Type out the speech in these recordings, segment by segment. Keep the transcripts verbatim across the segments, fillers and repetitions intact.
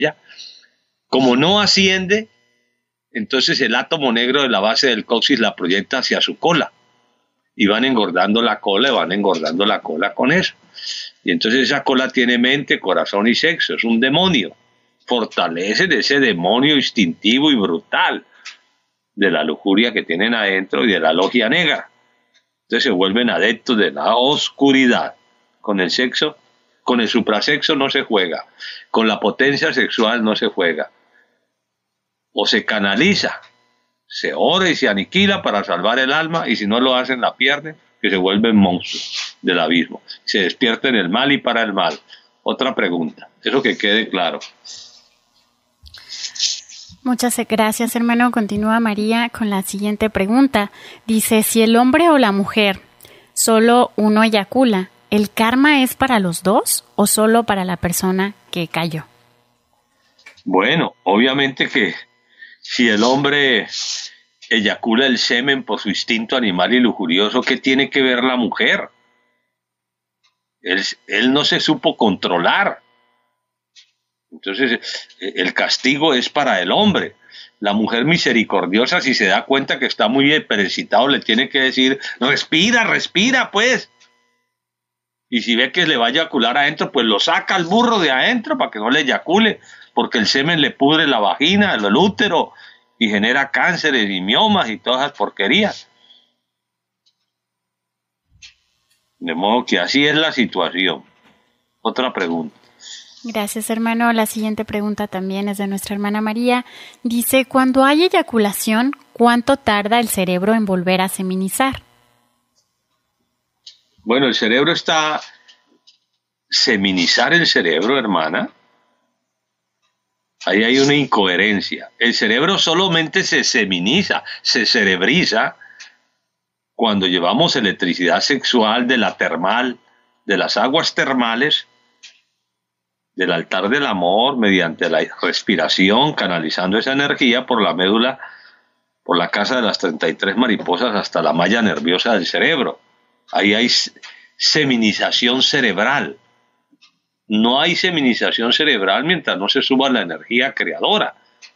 ¿ya? Como no asciende, entonces el átomo negro de la base del coxis la proyecta hacia su cola. Y van engordando la cola y van engordando la cola con eso. Y entonces esa cola tiene mente, corazón y sexo. Es un demonio. Fortalecen ese demonio instintivo y brutal de la lujuria que tienen adentro y de la logia negra. Entonces se vuelven adeptos de la oscuridad. Con el sexo, con el suprasexo no se juega. Con la potencia sexual no se juega. O se canaliza, se ora y se aniquila para salvar el alma, y si no lo hacen la pierden, que se vuelven monstruos del abismo. Se despierta en el mal y para el mal. Otra pregunta, eso que quede claro. Muchas gracias, hermano. Continúa María con la siguiente pregunta. Dice, si el hombre o la mujer solo uno eyacula, ¿el karma es para los dos o solo para la persona que cayó? Bueno, obviamente que si el hombre eyacula el semen por su instinto animal y lujurioso, ¿qué tiene que ver la mujer? Él, él no se supo controlar. Entonces, el castigo es para el hombre. La mujer misericordiosa, si se da cuenta que está muy hiperexcitado, le tiene que decir, respira, respira, pues. Y si ve que le va a eyacular adentro, pues lo saca al burro de adentro para que no le eyacule, porque el semen le pudre la vagina, el útero, y genera cánceres y miomas y todas esas porquerías. De modo que así es la situación. Otra pregunta. Gracias, hermano. La siguiente pregunta también es de nuestra hermana María. Dice, cuando hay eyaculación, ¿cuánto tarda el cerebro en volver a seminizar? Bueno, el cerebro está... Seminizar el cerebro, hermana. Ahí hay una incoherencia. El cerebro solamente se seminiza, se cerebriza cuando llevamos electricidad sexual de la termal, de las aguas termales, del altar del amor, mediante la respiración, canalizando esa energía por la médula, por la casa de las treinta y tres mariposas hasta la malla nerviosa del cerebro. Ahí hay seminización cerebral. No hay seminización cerebral mientras no se suba la energía creadora.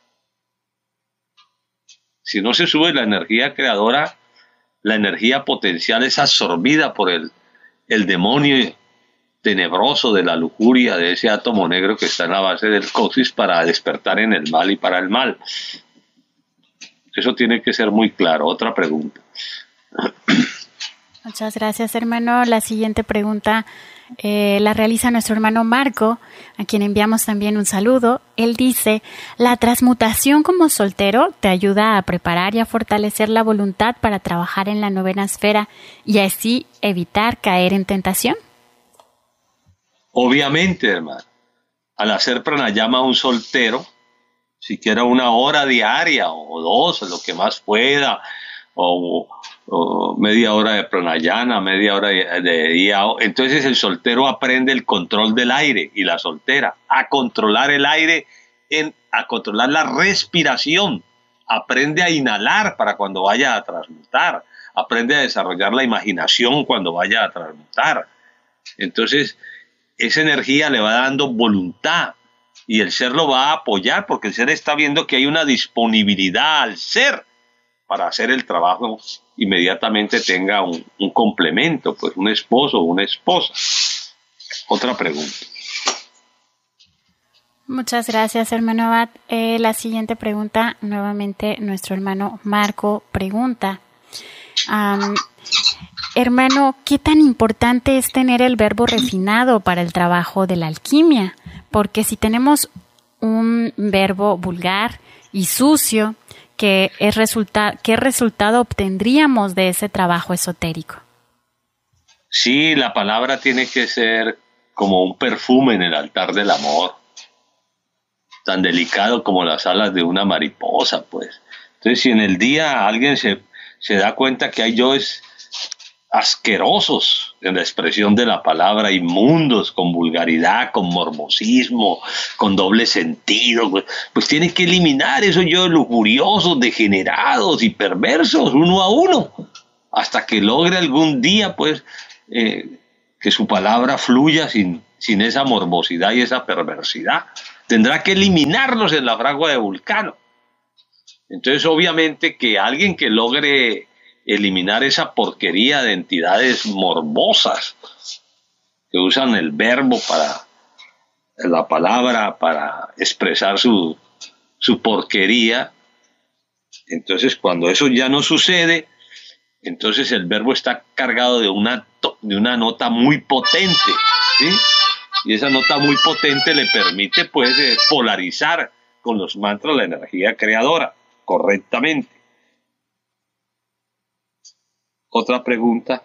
Si no se sube la energía creadora, la energía potencial es absorbida por el, el demonio tenebroso de la lujuria, de ese átomo negro que está en la base del coxis para despertar en el mal y para el mal. Eso tiene que ser muy claro. Otra pregunta. Muchas gracias, hermano. La siguiente pregunta eh, la realiza nuestro hermano Marco, a quien enviamos también un saludo. Él dice, ¿la transmutación como soltero te ayuda a preparar y a fortalecer la voluntad para trabajar en la novena esfera y así evitar caer en tentación? Obviamente, hermano. Al hacer pranayama un soltero, siquiera una hora diaria o dos, o lo que más pueda, o, o media hora de pranayama, media hora de, de día. Entonces el soltero aprende el control del aire y la soltera a controlar el aire, en, a controlar la respiración. Aprende a inhalar para cuando vaya a transmutar. Aprende a desarrollar la imaginación cuando vaya a transmutar. Entonces esa energía le va dando voluntad y el ser lo va a apoyar porque el ser está viendo que hay una disponibilidad al ser para hacer el trabajo, inmediatamente tenga un, un complemento, pues un esposo o una esposa. Otra pregunta. Muchas gracias, hermano Abad. Eh, la siguiente pregunta, nuevamente nuestro hermano Marco pregunta, um, hermano, ¿qué tan importante es tener el verbo refinado para el trabajo de la alquimia? Porque si tenemos un verbo vulgar y sucio, ¿qué, es resulta- ¿qué resultado obtendríamos de ese trabajo esotérico? Sí, la palabra tiene que ser como un perfume en el altar del amor, tan delicado como las alas de una mariposa, pues. Entonces, si en el día alguien se, se da cuenta que hay yoes asquerosos en la expresión de la palabra, inmundos, con vulgaridad, con morbosismo, con doble sentido, pues, pues tiene que eliminar esos yoes lujuriosos, degenerados y perversos, uno a uno, hasta que logre algún día, pues, eh, que su palabra fluya sin, sin esa morbosidad y esa perversidad. tendrá que eliminarlos en la fragua de Vulcano. Entonces, obviamente que alguien que logre eliminar esa porquería de entidades morbosas que usan el verbo para la palabra para expresar su, su porquería, entonces cuando eso ya no sucede, entonces el verbo está cargado de una, de una nota muy potente, ¿sí? Y esa nota muy potente le permite pues eh, polarizar con los mantras la energía creadora correctamente. Otra pregunta.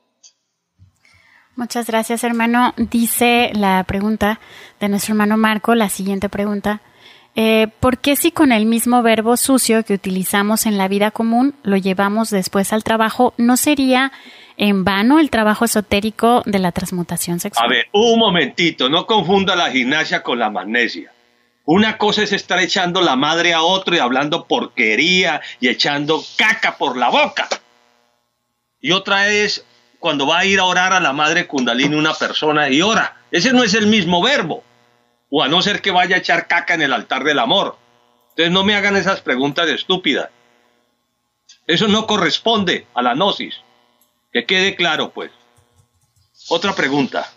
Muchas gracias, hermano. Dice la pregunta de nuestro hermano Marco, la siguiente pregunta. Eh, ¿Por qué si con el mismo verbo sucio que utilizamos en la vida común lo llevamos después al trabajo, no sería en vano el trabajo esotérico de la transmutación sexual? A ver, un momentito, no confunda la gimnasia con la magnesia. Una cosa es estar echando la madre a otro y hablando porquería y echando caca por la boca. Y otra es cuando va a ir a orar a la madre Kundalini una persona y ora. Ese no es el mismo verbo. O a no ser que vaya a echar caca en el altar del amor. Entonces no me hagan esas preguntas estúpidas. Eso no corresponde a la gnosis. Que quede claro, pues. Otra pregunta.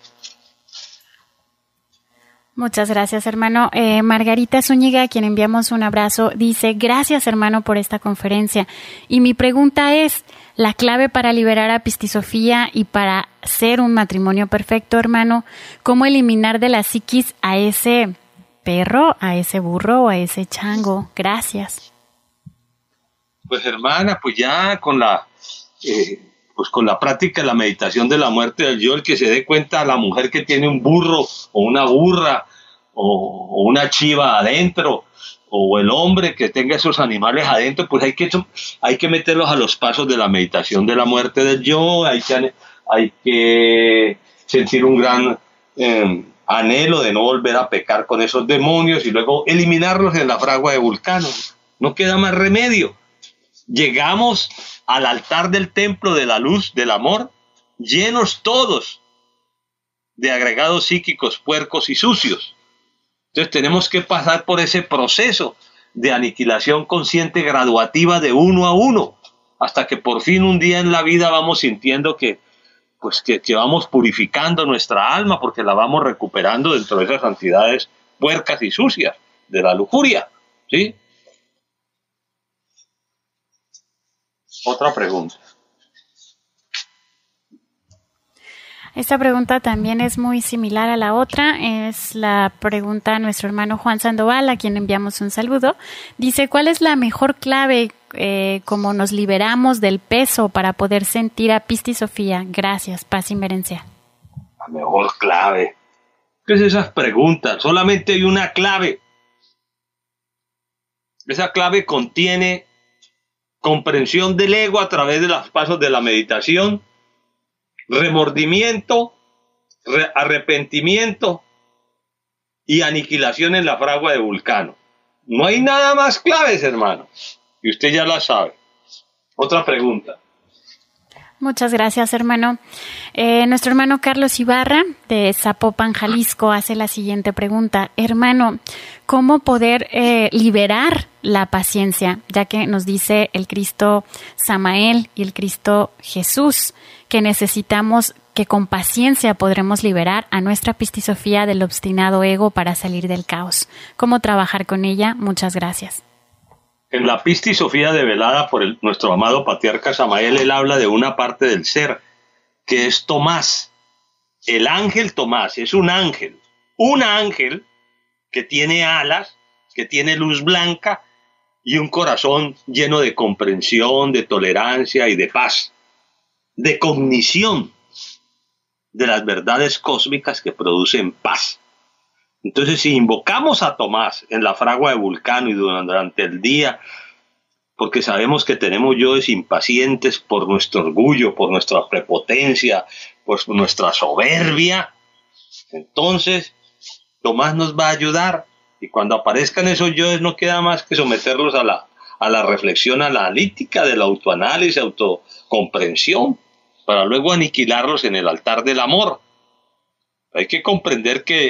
Muchas gracias, hermano. Eh, Margarita Zúñiga, a quien enviamos un abrazo, dice, gracias, hermano, por esta conferencia. Y mi pregunta es, la clave para liberar a Pistisofía y para ser un matrimonio perfecto, hermano, ¿cómo eliminar de la psiquis a ese perro, a ese burro o a ese chango? Gracias. Pues, hermana, pues ya con la... Eh, pues con la práctica de la meditación de la muerte del yo, el que se dé cuenta a la mujer que tiene un burro o una burra o, o una chiva adentro, o el hombre que tenga esos animales adentro, pues hay que, hay que meterlos a los pasos de la meditación de la muerte del yo, hay que, hay que sentir un gran eh, anhelo de no volver a pecar con esos demonios y luego eliminarlos en la fragua de Vulcano. No queda más remedio. Llegamos al altar del templo de la luz, del amor, llenos todos de agregados psíquicos puercos y sucios. Entonces tenemos que pasar por ese proceso de aniquilación consciente graduativa de uno a uno, hasta que por fin un día en la vida vamos sintiendo que, pues que, que vamos purificando nuestra alma, porque la vamos recuperando dentro de esas santidades puercas y sucias de la lujuria, ¿sí? Otra pregunta. Esta pregunta también es muy similar a la otra. Es la pregunta de nuestro hermano Juan Sandoval, a quien enviamos un saludo. Dice, ¿cuál es la mejor clave eh, como nos liberamos del peso para poder sentir a Pistisofía? Gracias, paz y merencia. La mejor clave. ¿Qué es esas preguntas? Solamente hay una clave. Esa clave contiene comprensión del ego a través de los pasos de la meditación, remordimiento, re- arrepentimiento y aniquilación en la fragua de Vulcano. No hay nada más claves, hermano. Y usted ya la sabe. Otra pregunta. Muchas gracias, hermano. Eh, nuestro hermano Carlos Ibarra, de Zapopan, Jalisco, hace la siguiente pregunta. Hermano, ¿cómo poder eh, liberar la paciencia? Ya que nos dice el Cristo Samael y el Cristo Jesús que necesitamos que con paciencia podremos liberar a nuestra Pistisofía del obstinado ego para salir del caos. ¿Cómo trabajar con ella? Muchas gracias. En la Pistisofía develada por el, nuestro amado patriarca Samael, él habla de una parte del ser, que es Tomás. El ángel Tomás es un ángel, un ángel que tiene alas, que tiene luz blanca y un corazón lleno de comprensión, de tolerancia y de paz, de cognición de las verdades cósmicas que producen paz. Entonces, si invocamos a Tomás en la fragua de Vulcano y durante el día, porque sabemos que tenemos yoes impacientes por nuestro orgullo, por nuestra prepotencia, por nuestra soberbia, entonces Tomás nos va a ayudar. Y cuando aparezcan esos yoes no queda más que someterlos a la, a la reflexión analítica del autoanálisis, autocomprensión, para luego aniquilarlos en el altar del amor. Hay que comprender que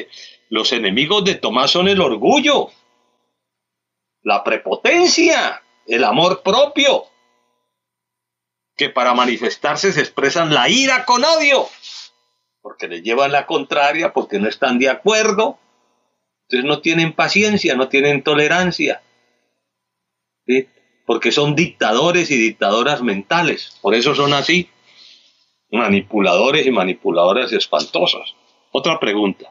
los enemigos de Tomás son el orgullo, la prepotencia, el amor propio, que para manifestarse se expresan la ira con odio, porque le llevan la contraria, porque no están de acuerdo. Entonces no tienen paciencia, no tienen tolerancia, ¿sí? Porque son dictadores y dictadoras mentales. Por eso son así, manipuladores y manipuladoras espantosas. Otra pregunta.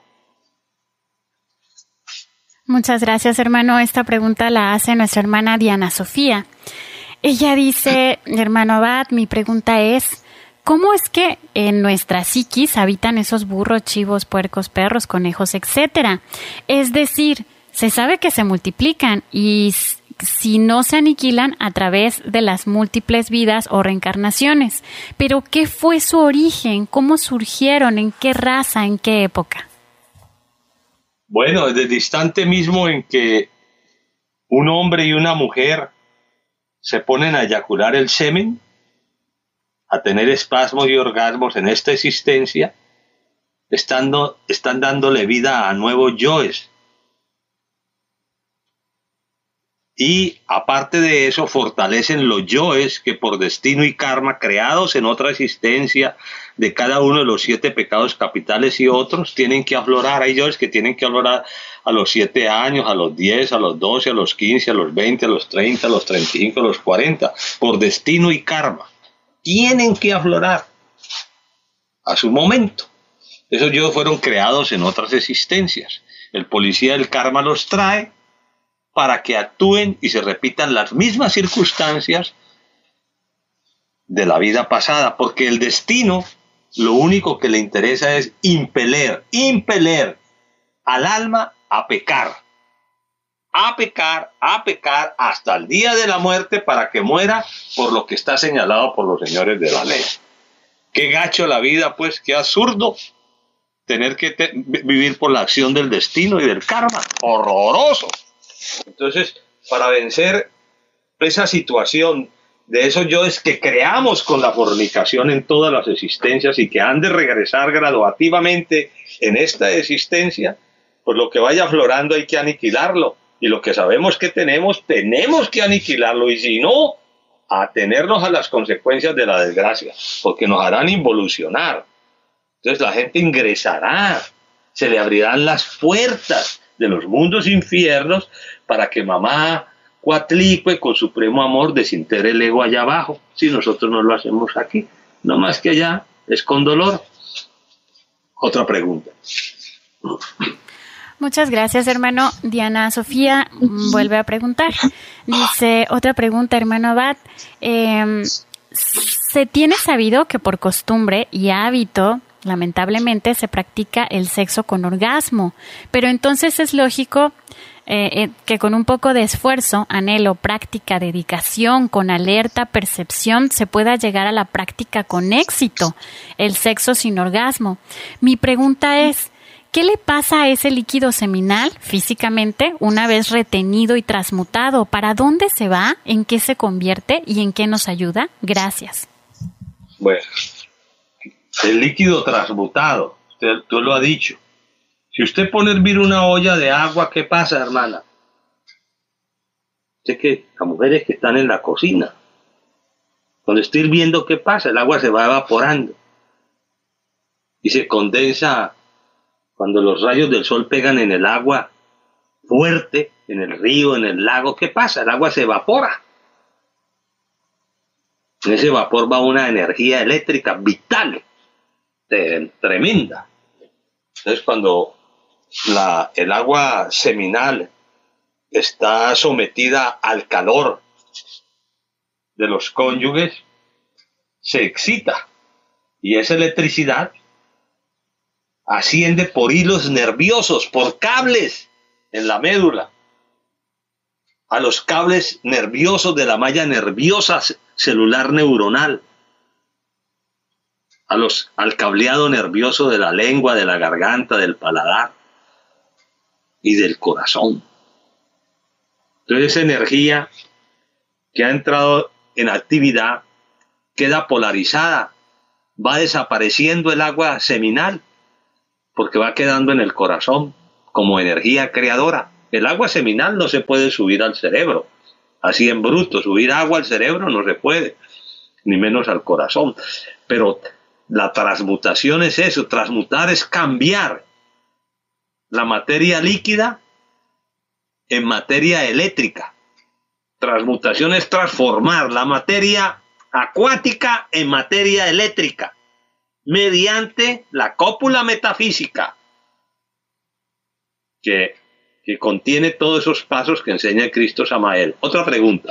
Muchas gracias, hermano. Esta pregunta la hace nuestra hermana Diana Sofía. Ella dice, hermano Abad, mi pregunta es, ¿cómo es que en nuestra psiquis habitan esos burros, chivos, puercos, perros, conejos, etcétera? Es decir, se sabe que se multiplican y si no se aniquilan a través de las múltiples vidas o reencarnaciones. Pero ¿qué fue su origen? ¿Cómo surgieron? ¿En qué raza? ¿En qué época? Bueno, desde el instante mismo en que un hombre y una mujer se ponen a eyacular el semen, a tener espasmos y orgasmos en esta existencia, estando, están dándole vida a nuevos yoes. Y aparte de eso, fortalecen los yoes que por destino y karma creados en otra existencia de cada uno de los siete pecados capitales y otros, tienen que aflorar. Hay yoes que tienen que aflorar a los siete años, a los diez, a los doce, a los quince, a los veinte, a los treinta, a los treinta y cinco, a los cuarenta, por destino y karma. Tienen que aflorar a su momento. Esos yoes fueron creados en otras existencias. El policía del karma los trae para que actúen y se repitan las mismas circunstancias de la vida pasada, porque el destino lo único que le interesa es impeler, impeler al alma a pecar, a pecar, a pecar hasta el día de la muerte para que muera por lo que está señalado por los señores de la ley. Qué gacho la vida, pues, qué absurdo tener que te- vivir por la acción del destino y del karma, horroroso. Entonces, para vencer esa situación de esos yoes que creamos con la fornicación en todas las existencias y que han de regresar graduativamente en esta existencia, pues lo que vaya aflorando hay que aniquilarlo. Y lo que sabemos que tenemos, tenemos que aniquilarlo. Y si no, atenernos a las consecuencias de la desgracia, porque nos harán involucionar. Entonces la gente ingresará, se le abrirán las puertas de los mundos infiernos para que mamá Cuatlicue con supremo amor desintegre el ego allá abajo. Si nosotros no lo hacemos aquí, no más que allá es con dolor. Otra pregunta. Muchas gracias, hermano. Diana Sofía mm, vuelve a preguntar. Dice, otra pregunta, hermano Abad. Eh, se tiene sabido que por costumbre y hábito, lamentablemente, se practica el sexo con orgasmo, pero entonces es lógico eh, eh, que con un poco de esfuerzo, anhelo, práctica, dedicación, con alerta, percepción, se pueda llegar a la práctica con éxito, el sexo sin orgasmo. Mi pregunta es, ¿qué le pasa a ese líquido seminal físicamente una vez retenido y transmutado? ¿Para dónde se va? ¿En qué se convierte? ¿Y en qué nos ayuda? Gracias. Bueno, el líquido transmutado, usted, tú lo has dicho. Si usted pone a hervir una olla de agua, ¿qué pasa, hermana? Sé que las mujeres que están en la cocina, cuando está hirviendo, ¿qué pasa? El agua se va evaporando y se condensa. Cuando los rayos del sol pegan en el agua fuerte, en el río, en el lago, ¿qué pasa? El agua se evapora. En ese vapor va una energía eléctrica vital, de, tremenda. Entonces, cuando la, el agua seminal está sometida al calor de los cónyuges, se excita y esa electricidad asciende por hilos nerviosos, por cables en la médula, a los cables nerviosos de la malla nerviosa celular neuronal, a los, al cableado nervioso de la lengua, de la garganta, del paladar y del corazón. Entonces esa energía que ha entrado en actividad queda polarizada, va desapareciendo el agua seminal, porque va quedando en el corazón, como energía creadora. El agua seminal no se puede subir al cerebro, así en bruto, subir agua al cerebro no se puede, ni menos al corazón. Pero la transmutación es eso, transmutar es cambiar la materia líquida en materia eléctrica. Transmutación es transformar la materia acuática en materia eléctrica mediante la cópula metafísica que, que contiene todos esos pasos que enseña Cristo Samael. Otra pregunta.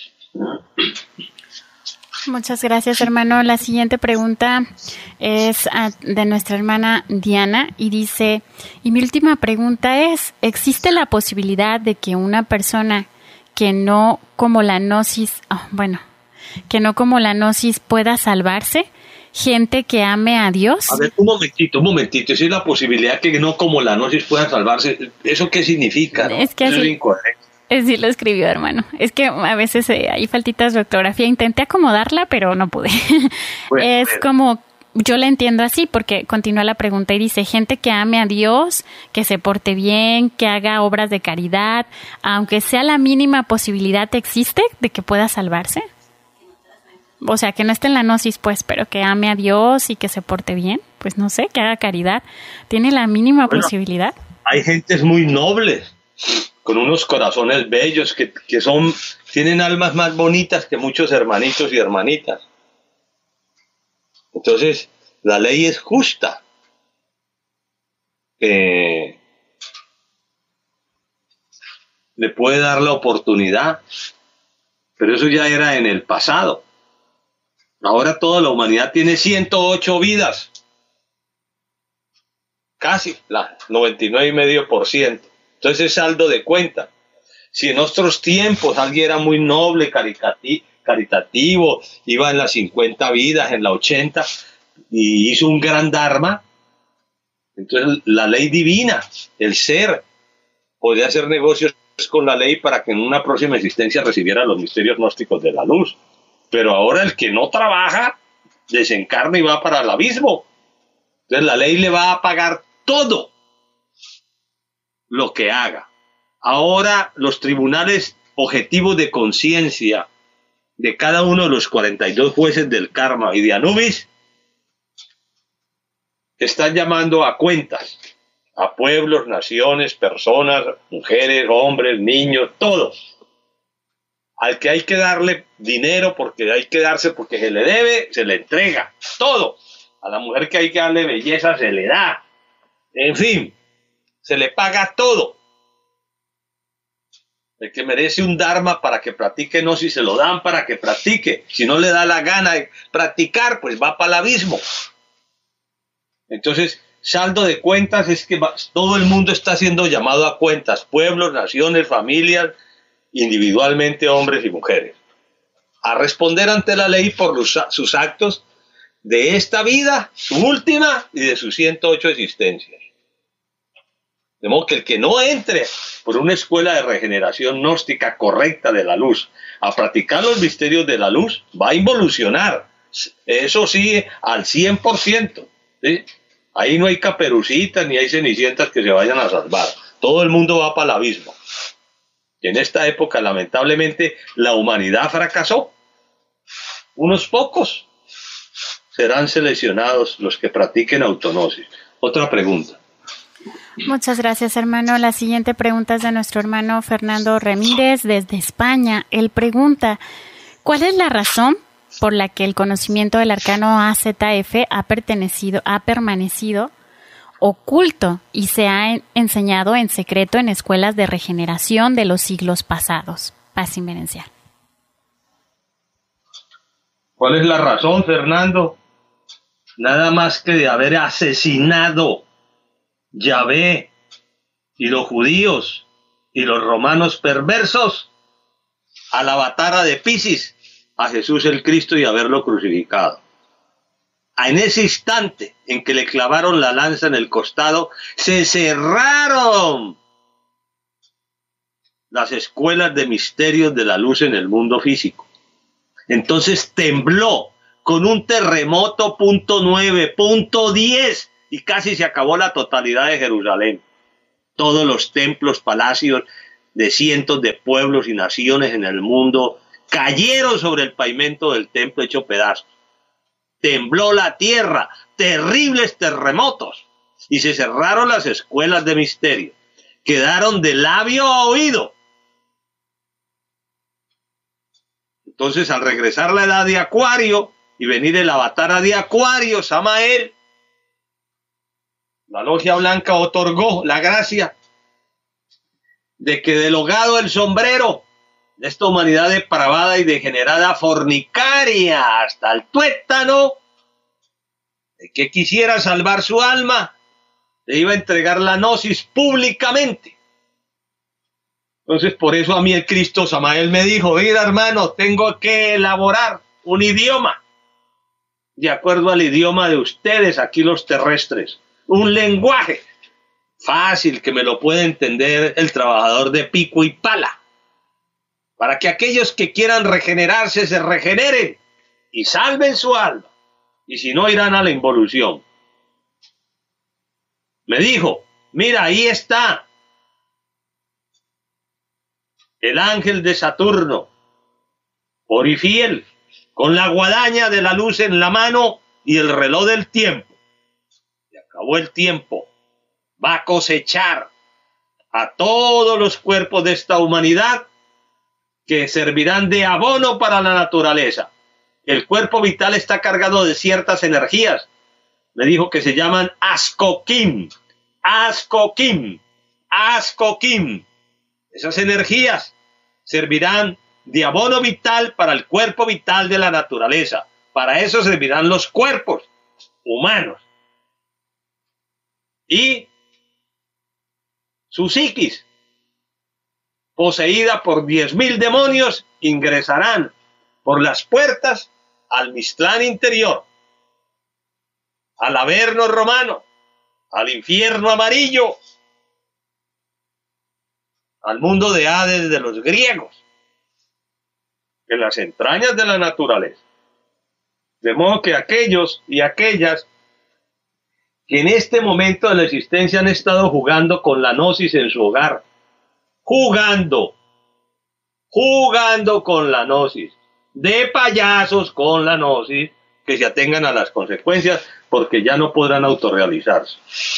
Muchas gracias, hermano. La siguiente pregunta es de nuestra hermana Diana y dice, y mi última pregunta es, ¿existe la posibilidad de que una persona que no como la gnosis, oh, bueno, que no como la gnosis pueda salvarse? Gente que ame a Dios. A ver, un momentito, un momentito. Si es la posibilidad que no como la gnosis pueda salvarse, ¿eso qué significa? ¿No? Es que Eso así, es incorrecto. Sí lo escribió, hermano. Es que a veces eh, hay faltitas de ortografía. Intenté acomodarla, pero no pude. Bueno, es bueno. Como, yo la entiendo así, porque continúa la pregunta y dice, gente que ame a Dios, que se porte bien, que haga obras de caridad, aunque sea la mínima posibilidad existe de que pueda salvarse. O sea, que no esté en la gnosis, pues, pero que ame a Dios y que se porte bien. Pues no sé, que haga caridad. ¿Tiene la mínima bueno, posibilidad? Hay gentes muy nobles, con unos corazones bellos, que, que son, tienen almas más bonitas que muchos hermanitos y hermanitas. Entonces, la ley es justa. Eh, le puede dar la oportunidad, pero eso ya era en el pasado. Ahora toda la humanidad tiene ciento ocho vidas. Casi, la noventa y nueve coma cinco por ciento. Entonces es saldo de cuenta. Si en otros tiempos alguien era muy noble, caritati- caritativo, iba en las cincuenta vidas, en la ochenta, y hizo un gran dharma, entonces la ley divina, el ser, podía hacer negocios con la ley para que en una próxima existencia recibiera los misterios gnósticos de la luz. Pero ahora el que no trabaja, desencarna y va para el abismo. Entonces la ley le va a pagar todo lo que haga. Ahora los tribunales objetivos de conciencia de cada uno de los cuarenta y dos jueces del karma y de Anubis están llamando a cuentas a pueblos, naciones, personas, mujeres, hombres, niños, todos. Al que hay que darle dinero porque hay que darse porque se le debe, se le entrega todo. A la mujer que hay que darle belleza se le da. En fin, se le paga todo. El que merece un dharma para que practique, no, si se lo dan para que practique. Si no le da la gana de practicar, pues va para el abismo. Entonces, saldo de cuentas es que va, todo el mundo está siendo llamado a cuentas. Pueblos, naciones, familias, individualmente hombres y mujeres, a responder ante la ley por los, sus actos de esta vida, su última y de sus ciento ocho existencias. De modo que el que no entre por una escuela de regeneración gnóstica correcta de la luz a practicar los misterios de la luz va a involucionar, eso sí, al cien por ciento, ¿sí? Ahí no hay caperucitas ni hay cenicientas que se vayan a salvar, todo el mundo va para el abismo. Y en esta época, lamentablemente, la humanidad fracasó. Unos pocos serán seleccionados los que practiquen autognosis. Otra pregunta. Muchas gracias, hermano. La siguiente pregunta es de nuestro hermano Fernando Ramírez desde España. Él pregunta, ¿cuál es la razón por la que el conocimiento del arcano A Z F ha pertenecido, ha permanecido oculto y se ha enseñado en secreto en escuelas de regeneración de los siglos pasados? Paz inverencial. ¿Cuál es la razón, Fernando? Nada más que de haber asesinado Yahvé y los judíos y los romanos perversos a la batara de Piscis, a Jesús el Cristo, y haberlo crucificado. En ese instante en que le clavaron la lanza en el costado, se cerraron las escuelas de misterios de la luz en el mundo físico. Entonces tembló con un terremoto punto nueve, punto diez, y casi se acabó la totalidad de Jerusalén. Todos los templos, palacios de cientos de pueblos y naciones en el mundo cayeron sobre el pavimento del templo hecho pedazos. Tembló la tierra, terribles terremotos, y se cerraron las escuelas de misterio. Quedaron de labio a oído. Entonces, al regresar la edad de Acuario y venir el avatar de Acuario, Samael, la logia blanca otorgó la gracia de que del hogado el sombrero de esta humanidad depravada y degenerada, fornicaria hasta el tuétano, de que quisiera salvar su alma, le iba a entregar la gnosis públicamente. Entonces, por eso a mí el Cristo Samael me dijo: mira, hermano, tengo que elaborar un idioma de acuerdo al idioma de ustedes aquí los terrestres, un lenguaje fácil que me lo pueda entender el trabajador de pico y pala, para que aquellos que quieran regenerarse se regeneren y salven su alma, y si no, irán a la involución. Me dijo: mira, ahí está el ángel de Saturno, Orifiel, con la guadaña de la luz en la mano y el reloj del tiempo. Se acabó el tiempo. Va a cosechar a todos los cuerpos de esta humanidad que servirán de abono para la naturaleza. El cuerpo vital está cargado de ciertas energías. Me dijo que se llaman Ascoquim, Ascoquim, Ascoquim. Esas energías servirán de abono vital para el cuerpo vital de la naturaleza. Para eso servirán los cuerpos humanos. Y su psiquis, poseída por diez mil demonios, ingresarán por las puertas al Mixtlán interior, al Averno romano, al infierno amarillo, al mundo de Hades de los griegos, en las entrañas de la naturaleza. De modo que aquellos y aquellas que en este momento de la existencia han estado jugando con la gnosis en su hogar, jugando, jugando con la gnosis, de payasos con la gnosis, que se atengan a las consecuencias, porque ya no podrán autorrealizarse.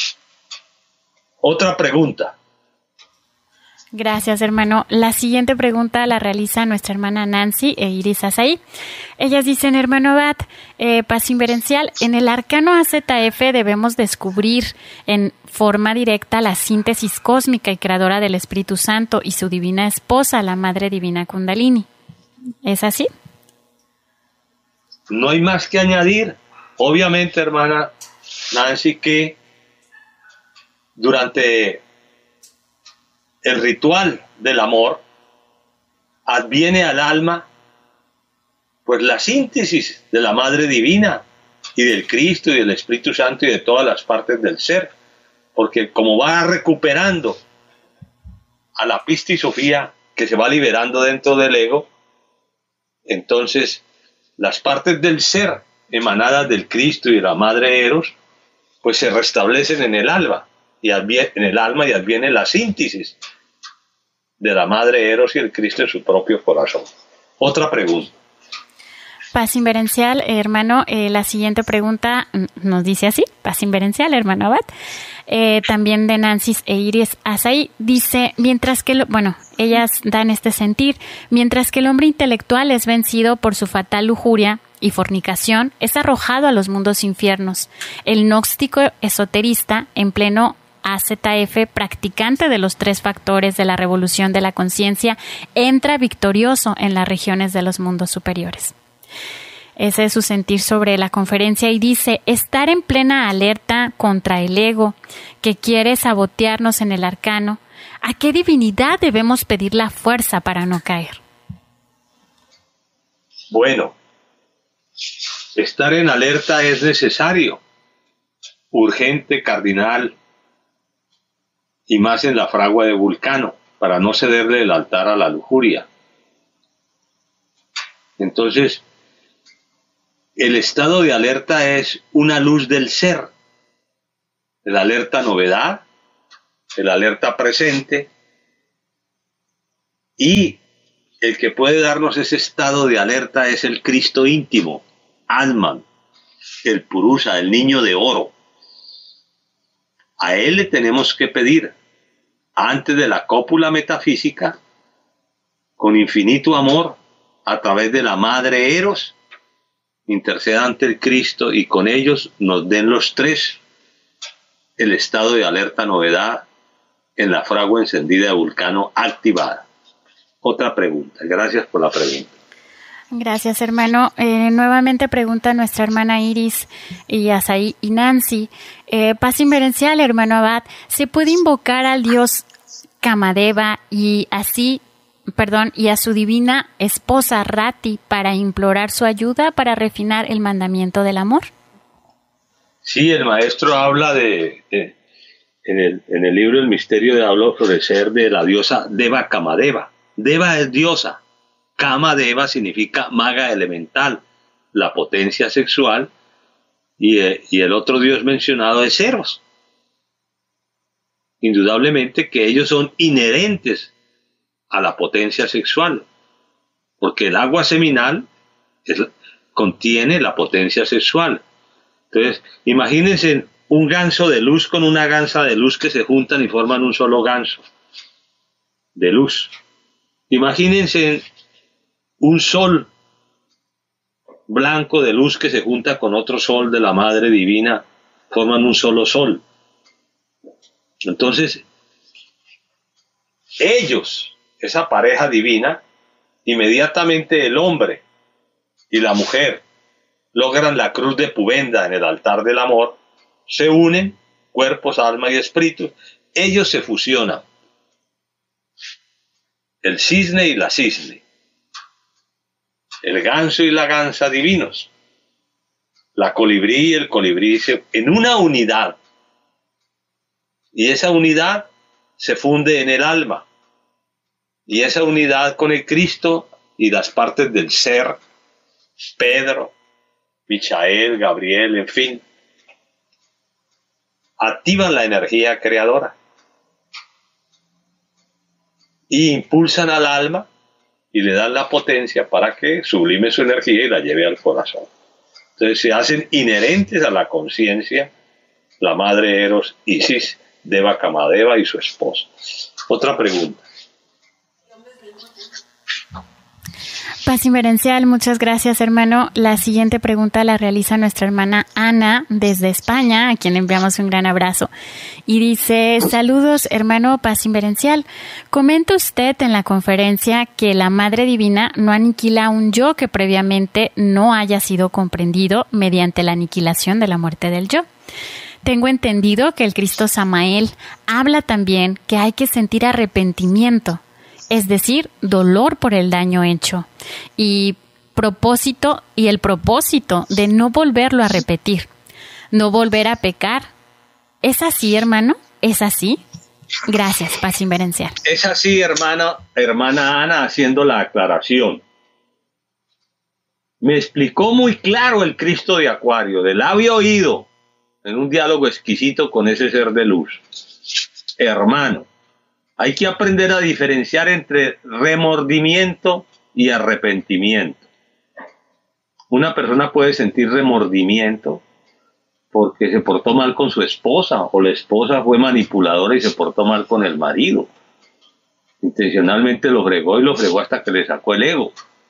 Otra pregunta. Gracias, hermano. La siguiente pregunta la realiza nuestra hermana Nancy e Iris Asaí. Ellas dicen: hermano Abad, eh, paz inverencial, en el arcano A Z F debemos descubrir en forma directa la síntesis cósmica y creadora del Espíritu Santo y su divina esposa, la Madre Divina Kundalini. ¿Es así? No hay más que añadir. Obviamente, hermana Nancy, que durante el ritual del amor adviene al alma pues la síntesis de la Madre Divina y del Cristo y del Espíritu Santo y de todas las partes del ser, porque como va recuperando a la Pistis Sofía que se va liberando dentro del ego, entonces las partes del ser emanadas del Cristo y de la Madre Eros pues se restablecen en el alma y adviene, en el alma y adviene la síntesis de la Madre Eros y el Cristo en su propio corazón. Otra pregunta. Paz inverencial, hermano, eh, la siguiente pregunta nos dice así: paz inverencial, hermano Abad, eh, también de Nancy e Iris Asaí, dice: mientras que, lo, bueno, ellas dan este sentir, mientras que el hombre intelectual es vencido por su fatal lujuria y fornicación, es arrojado a los mundos infiernos. El gnóstico esoterista, en pleno A Z F, practicante de los tres factores de la revolución de la conciencia, entra victorioso en las regiones de los mundos superiores. Ese es su sentir sobre la conferencia y dice: estar en plena alerta contra el ego que quiere sabotearnos en el arcano. ¿A qué divinidad debemos pedir la fuerza para no caer? Bueno, estar en alerta es necesario, urgente, cardinal, y más en la fragua de Vulcano, para no cederle el altar a la lujuria. Entonces, el estado de alerta es una luz del ser, la alerta novedad, el alerta presente, y el que puede darnos ese estado de alerta es el Cristo íntimo, Atman, el Purusha, el niño de oro. A él le tenemos que pedir, antes de la cópula metafísica, con infinito amor, a través de la madre Eros, interceda ante el Cristo y con ellos nos den los tres el estado de alerta novedad en la fragua encendida de Vulcano activada. Otra pregunta. Gracias por la pregunta. Gracias, hermano. Eh, nuevamente pregunta nuestra hermana Iris y Asaí y Nancy. Eh, paz inverencial, hermano Abad. ¿Se puede invocar al dios Kamadeva y así, perdón, y a su divina esposa Rati para implorar su ayuda para refinar el mandamiento del amor? Sí, el maestro habla de, de en, el, en el libro El misterio de habla florecer de la diosa Deva Kamadeva. Deva es diosa. Kamadeva significa maga elemental, la potencia sexual, y, y el otro dios mencionado es Eros. Indudablemente que ellos son inherentes a la potencia sexual, porque el agua seminal es, contiene la potencia sexual. Entonces, imagínense un ganso de luz con una gansa de luz que se juntan y forman un solo ganso de luz. Imagínense un sol blanco de luz que se junta con otro sol de la Madre Divina, forman un solo sol. Entonces, ellos, esa pareja divina, inmediatamente el hombre y la mujer logran la cruz de Pubenda en el altar del amor, se unen, cuerpos, alma y espíritu, ellos se fusionan. El cisne y la cisne, el ganso y la gansa divinos, la colibrí y el colibrí en una unidad, y esa unidad se funde en el alma, y esa unidad con el Cristo y las partes del ser, Pedro, Michael, Gabriel, en fin, activan la energía creadora y impulsan al alma y le dan la potencia para que sublime su energía y la lleve al corazón. Entonces se hacen inherentes a la conciencia la madre Eros, Isis, Deva Kamadeva y su esposa. Otra pregunta. Paz inverencial, muchas gracias, hermano. La siguiente pregunta la realiza nuestra hermana Ana desde España, a quien enviamos un gran abrazo. Y dice: saludos, hermano Paz inverencial. Comenta usted en la conferencia que la Madre Divina no aniquila un yo que previamente no haya sido comprendido mediante la aniquilación de la muerte del yo. Tengo entendido que el Cristo Samael habla también que hay que sentir arrepentimiento, es decir, dolor por el daño hecho, y propósito y el propósito de no volverlo a repetir, no volver a pecar. ¿Es así, hermano? ¿Es así? Gracias, paz inverencial. Es así, hermana, hermana Ana, haciendo la aclaración. Me explicó muy claro el Cristo de Acuario, de labio a oído, en un diálogo exquisito con ese ser de luz. Hermano, hay que aprender a diferenciar entre remordimiento y arrepentimiento. Una persona puede sentir remordimiento porque se portó mal con su esposa, o la esposa fue manipuladora y se portó mal con el marido. Intencionalmente lo fregó y lo fregó hasta que le sacó el ego.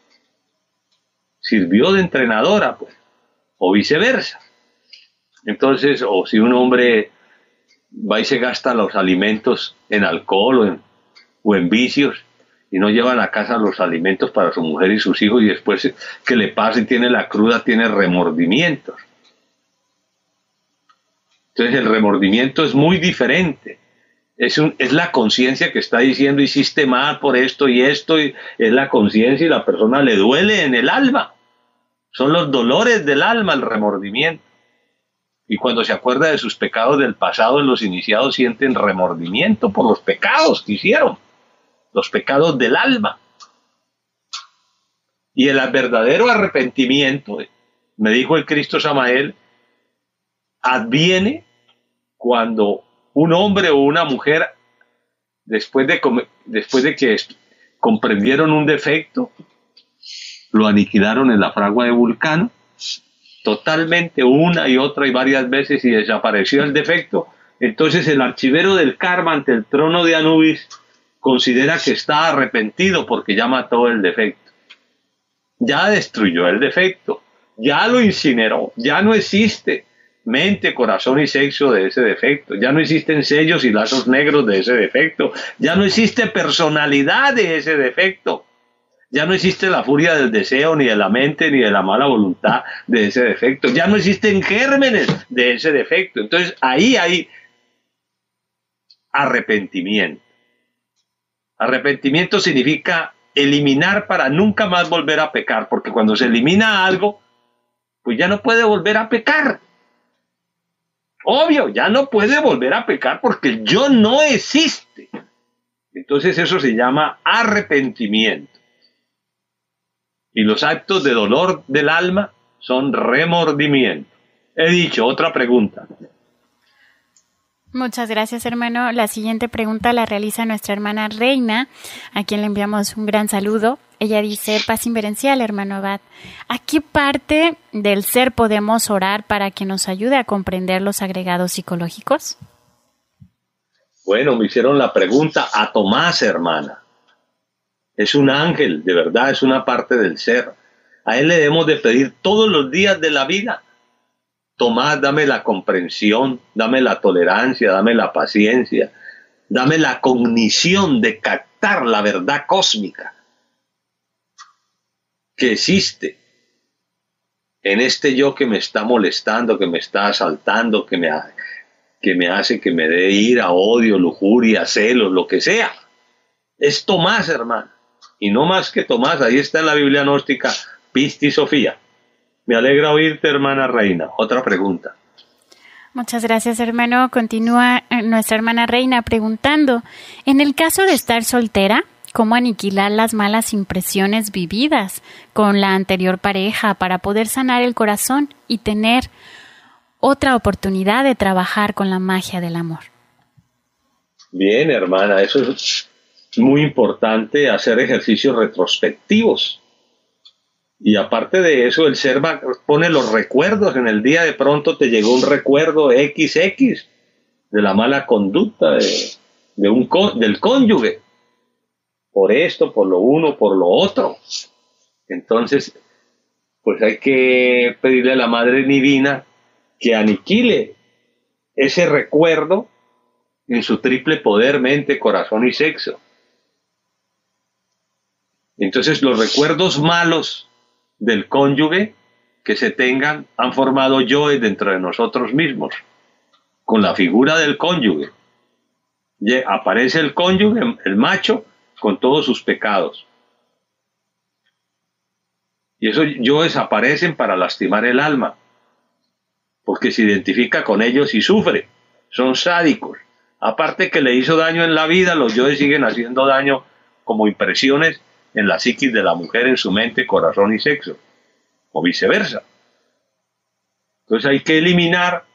Sirvió de entrenadora, pues, o viceversa. Entonces, o si un hombre va y se gasta los alimentos en alcohol o en, o en vicios y no lleva a la casa los alimentos para su mujer y sus hijos, y después que le pase y tiene la cruda, tiene remordimientos. Entonces el remordimiento es muy diferente. Es, un, es la conciencia que está diciendo hiciste mal por esto y esto, y es la conciencia y la persona le duele en el alma. Son los dolores del alma el remordimiento. Y cuando se acuerda de sus pecados del pasado, los iniciados sienten remordimiento por los pecados que hicieron, los pecados del alma. Y el verdadero arrepentimiento, me dijo el Cristo Samael, adviene cuando un hombre o una mujer después de, después de que comprendieron un defecto, lo aniquilaron en la fragua de Vulcano, totalmente, una y otra y varias veces, y desapareció el defecto. Entonces el archivero del karma ante el trono de Anubis considera que está arrepentido porque ya mató el defecto, ya destruyó el defecto, ya lo incineró, ya no existe mente, corazón y sexo de ese defecto, ya no existen sellos y lazos negros de ese defecto, ya no existe personalidad de ese defecto, ya no existe la furia del deseo, ni de la mente, ni de la mala voluntad de ese defecto, ya no existen gérmenes de ese defecto. Entonces ahí hay arrepentimiento. Arrepentimiento significa eliminar para nunca más volver a pecar, porque cuando se elimina algo, pues ya no puede volver a pecar. Obvio, ya no puede volver a pecar porque el yo no existe. Entonces eso se llama arrepentimiento. Y los actos de dolor del alma son remordimiento. He dicho, otra pregunta. Muchas gracias, hermano. La siguiente pregunta la realiza nuestra hermana Reina, a quien le enviamos un gran saludo. Ella dice: paz inverencial, hermano Abad. ¿A qué parte del ser podemos orar para que nos ayude a comprender los agregados psicológicos? Bueno, me hicieron la pregunta a Tomás, hermana. Es un ángel, de verdad, es una parte del ser. A él le debemos de pedir todos los días de la vida: Tomás, dame la comprensión, dame la tolerancia, dame la paciencia, dame la cognición de captar la verdad cósmica que existe en este yo que me está molestando, que me está asaltando, que me, que me hace que me dé ira, odio, lujuria, celos, lo que sea. Es Tomás, hermano. Y no más que Tomás, ahí está en la Biblia gnóstica, Pisti Sofía. Me alegra oírte, hermana Reina. Otra pregunta. Muchas gracias, hermano. Continúa nuestra hermana Reina preguntando: en el caso de estar soltera, ¿cómo aniquilar las malas impresiones vividas con la anterior pareja para poder sanar el corazón y tener otra oportunidad de trabajar con la magia del amor? Bien, hermana, eso es muy importante, hacer ejercicios retrospectivos. Y aparte de eso, el ser va, pone los recuerdos. En el día de pronto te llegó un recuerdo equis equis de la mala conducta de, de un, del cónyuge. Por esto, por lo uno, por lo otro. Entonces, pues hay que pedirle a la Madre Divina que aniquile ese recuerdo en su triple poder, mente, corazón y sexo. Entonces, los recuerdos malos del cónyuge que se tengan han formado yoes dentro de nosotros mismos, con la figura del cónyuge. Y aparece el cónyuge, el macho, con todos sus pecados. Y esos yoes aparecen para lastimar el alma, porque se identifica con ellos y sufre. Son sádicos. Aparte que le hizo daño en la vida, los yoes siguen haciendo daño como impresiones en la psiquis de la mujer, en su mente, corazón y sexo, o viceversa. Entonces hay que eliminar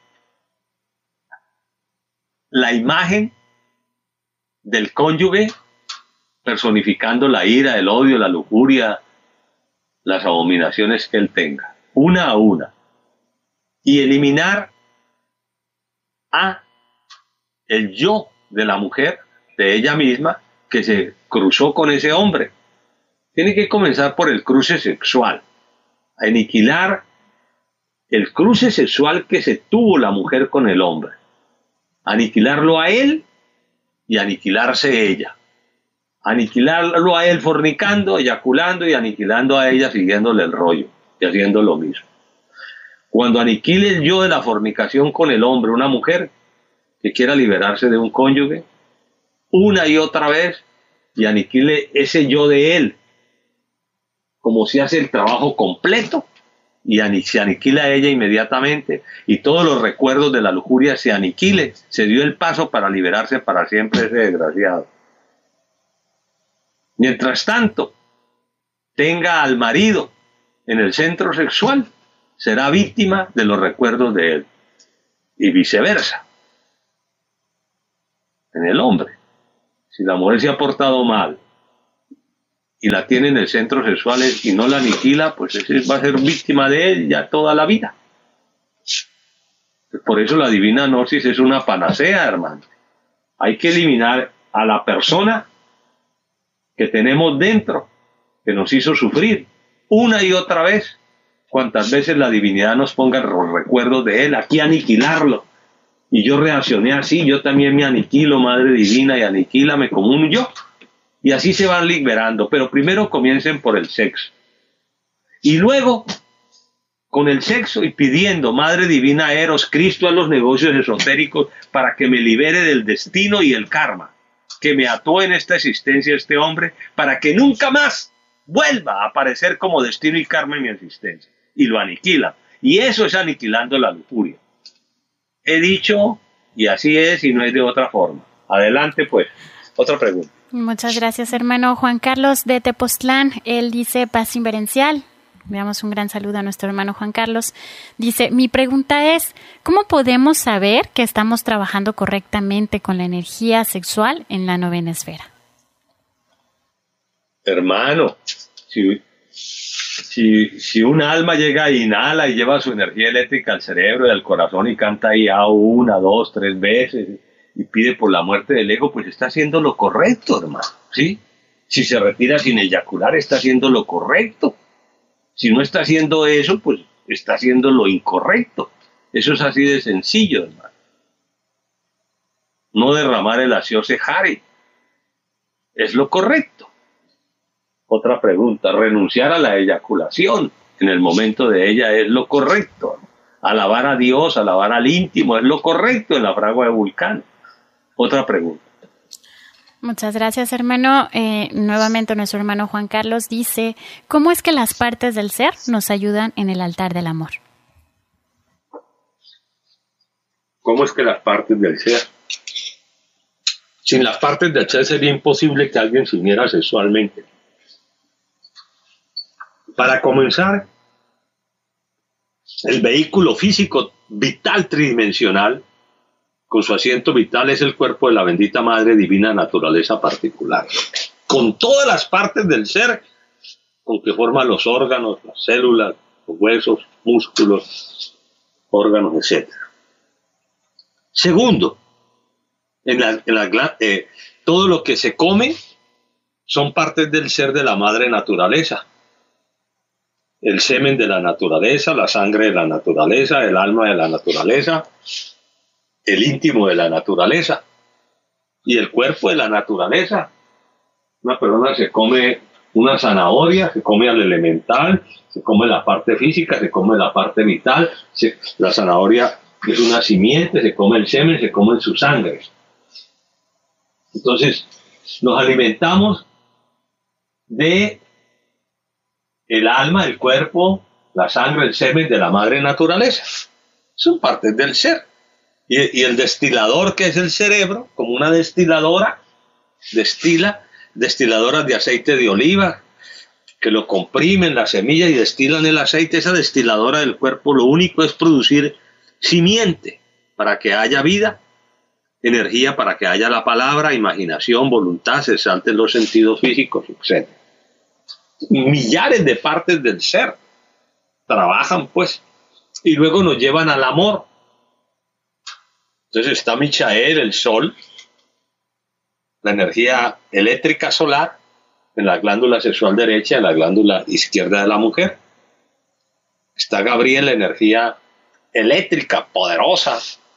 la imagen del cónyuge personificando la ira, el odio, la lujuria, las abominaciones que él tenga, una a una, y eliminar a el yo de la mujer, de ella misma, que se cruzó con ese hombre. Tiene que comenzar por el cruce sexual, aniquilar el cruce sexual que se tuvo la mujer con el hombre, aniquilarlo a él y aniquilarse ella, aniquilarlo a él fornicando, eyaculando, y aniquilando a ella siguiéndole el rollo y haciendo lo mismo. Cuando aniquile el yo de la fornicación con el hombre, una mujer que quiera liberarse de un cónyuge, una y otra vez, y aniquile ese yo de él, como si hace el trabajo completo, y se aniquila a ella inmediatamente, y todos los recuerdos de la lujuria se aniquile. Se dio el paso para liberarse para siempre ese desgraciado. Mientras tanto, tenga al marido en el centro sexual, será víctima de los recuerdos de él, y viceversa en el hombre. Si la mujer se ha portado mal y la tiene en el centro sexual y no la aniquila, pues ese va a ser víctima de él ya toda la vida. Por eso la divina gnosis es una panacea, hermano. Hay que eliminar a la persona que tenemos dentro, que nos hizo sufrir una y otra vez. Cuantas veces la divinidad nos ponga los recuerdos de él, aquí aniquilarlo. Y yo reaccioné así, yo también me aniquilo, Madre Divina, y aniquílame como un yo. Y así se van liberando, pero primero comiencen por el sexo. Y luego, con el sexo y pidiendo, Madre Divina Eros, Cristo a los negocios esotéricos, para que me libere del destino y el karma, que me ató en esta existencia este hombre, para que nunca más vuelva a aparecer como destino y karma en mi existencia. Y lo aniquila. Y eso es aniquilando la lujuria. He dicho, y así es, y no es de otra forma. Adelante, pues. Otra pregunta. Muchas gracias, hermano. Juan Carlos de Tepoztlán, él dice paz inverencial. Veamos un gran saludo a nuestro hermano Juan Carlos. Dice, mi pregunta es, ¿cómo podemos saber que estamos trabajando correctamente con la energía sexual en la novena esfera? Hermano, si, si, si un alma llega e inhala y lleva su energía eléctrica al cerebro y al corazón y canta ahí a una, dos, tres veces y pide por la muerte del ego, pues está haciendo lo correcto, hermano, ¿sí? Si se retira sin eyacular, está haciendo lo correcto. Si no está haciendo eso, pues está haciendo lo incorrecto. Eso es así de sencillo, hermano. No derramar el asio sehari es lo correcto. Otra pregunta, renunciar a la eyaculación en el momento de ella es lo correcto. Alabar a Dios, alabar al íntimo es lo correcto en la fragua de Vulcano. Otra pregunta. Muchas gracias, hermano. Eh, nuevamente nuestro hermano Juan Carlos dice, ¿cómo es que las partes del ser nos ayudan en el altar del amor? ¿Cómo es que las partes del ser? Sin las partes del ser sería imposible que alguien se uniera sexualmente. Para comenzar, el vehículo físico vital tridimensional, con su asiento vital, es el cuerpo de la bendita Madre Divina Naturaleza particular, con todas las partes del ser, con que forman los órganos, las células, los huesos, músculos, órganos, etcétera. Segundo, en la, en la, eh, todo lo que se come son partes del ser de la Madre Naturaleza. El semen de la naturaleza, la sangre de la naturaleza, el alma de la naturaleza, el íntimo de la naturaleza y el cuerpo de la naturaleza. Una persona se come una zanahoria, se come al elemental, se come la parte física, se come la parte vital, se, la zanahoria es una simiente, se come el semen, se come su sangre. Entonces, nos alimentamos de el alma, el cuerpo, la sangre, el semen de la madre naturaleza. Son partes del ser. Y, y el destilador, que es el cerebro, como una destiladora, destila, destiladoras de aceite de oliva, que lo comprimen la semilla y destilan el aceite. Esa destiladora del cuerpo lo único es producir simiente para que haya vida, energía para que haya la palabra, imaginación, voluntad, se salten los sentidos físicos, etcétera. Millares de partes del ser trabajan, pues, y luego nos llevan al amor. Entonces está Michael, el sol, la energía eléctrica solar en la glándula sexual derecha y la glándula izquierda de la mujer. Está Gabriel, la energía eléctrica poderosa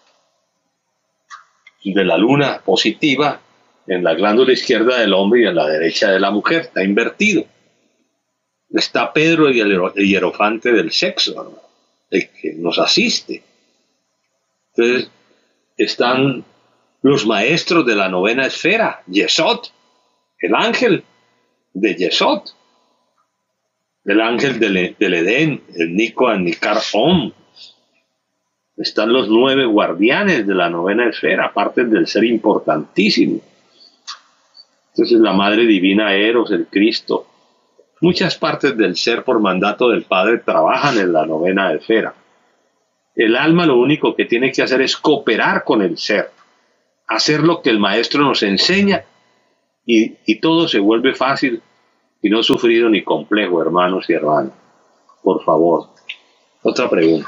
de la luna positiva en la glándula izquierda del hombre y en la derecha de la mujer. Está invertido. Está Pedro y el hierofante del sexo, ¿no? El que nos asiste. Entonces están los maestros de la novena esfera, Yesod, el ángel de Yesod, el ángel del, del Edén, el Nico Anikar Om. Están los nueve guardianes de la novena esfera, partes del ser importantísimo. Entonces la Madre Divina Eros, el Cristo. Muchas partes del ser por mandato del Padre trabajan en la novena esfera. El alma lo único que tiene que hacer es cooperar con el ser, hacer lo que el Maestro nos enseña y, y todo se vuelve fácil y no sufrido ni complejo, hermanos y hermanas. Por favor. Otra pregunta.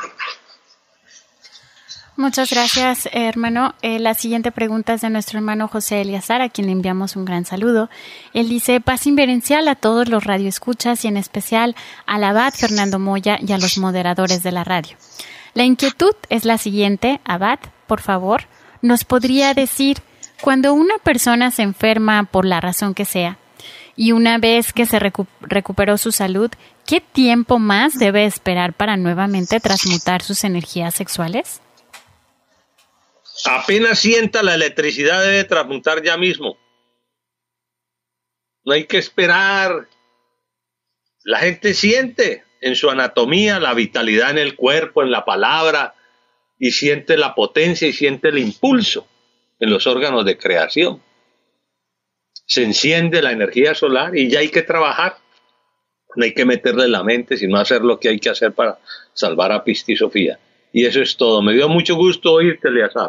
Muchas gracias, hermano. Eh, la siguiente pregunta es de nuestro hermano José Eliazar, a quien le enviamos un gran saludo. Él dice: paz inverencial a todos los radioescuchas y en especial al abad Fernando Moya y a los moderadores de la radio. La inquietud es la siguiente. Abad, por favor, ¿nos podría decir, cuando una persona se enferma por la razón que sea, y una vez que se recu- recuperó su salud, qué tiempo más debe esperar para nuevamente transmutar sus energías sexuales? Apenas sienta la electricidad, debe transmutar ya mismo. No hay que esperar. La gente siente en su anatomía la vitalidad en el cuerpo, en la palabra, y siente la potencia y siente el impulso en los órganos de creación. Se enciende la energía solar y ya hay que trabajar. No hay que meterle la mente, sino hacer lo que hay que hacer para salvar a Pisti y Sofía. Y eso es todo. Me dio mucho gusto oírte, Eleazar.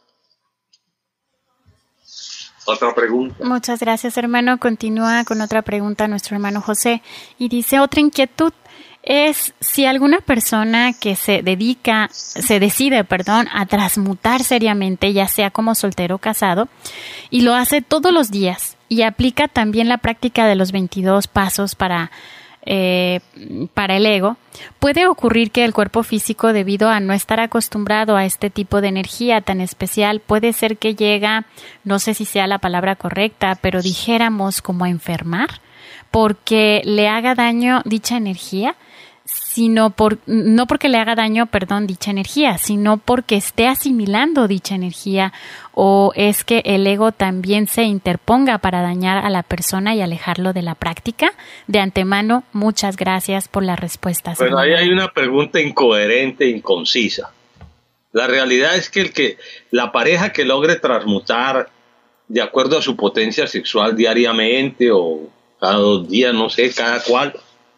Otra pregunta. Muchas gracias, hermano. Continúa con otra pregunta nuestro hermano José. Y dice: otra inquietud es si alguna persona que se dedica, se decide, perdón, a transmutar seriamente, ya sea como soltero o casado, y lo hace todos los días, y aplica también la práctica de los veintidós pasos para Eh, para el ego, puede ocurrir que el cuerpo físico, debido a no estar acostumbrado a este tipo de energía tan especial, puede ser que llega, no sé si sea la palabra correcta, pero dijéramos como a enfermar, porque le haga daño dicha energía, sino por, no porque le haga daño, perdón, dicha energía, sino porque esté asimilando dicha energía, o es que el ego también se interponga para dañar a la persona y alejarlo de la práctica. De antemano, muchas gracias por las respuestas. Bueno, ahí hay una pregunta incoherente, inconcisa. La realidad es que el que la pareja que logre transmutar de acuerdo a su potencia sexual diariamente o cada dos días, no sé, cada cual,